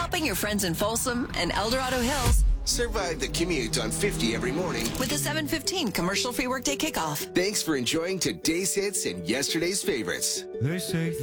helping your friends in Folsom and El Dorado Hills Survive the commute on 50 every morning. with the 7:15 commercial-free workday kickoff. Thanks for enjoying today's hits and yesterday's favorites. They say